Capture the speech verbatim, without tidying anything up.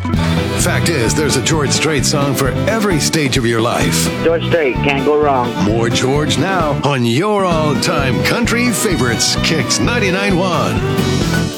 Fact is, there's a George Strait song for every stage of your life. George Strait, can't go wrong. More George now on your all-time country favorites, Kicks ninety-nine point one.